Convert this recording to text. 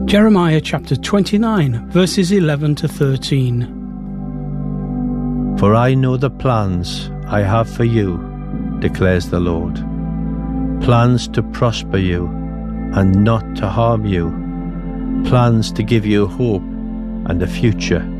Jeremiah chapter 29, verses 11 to 13. For I know the plans I have for you, declares the Lord. Plans to prosper you and not to harm you. Plans to give you hope and a future.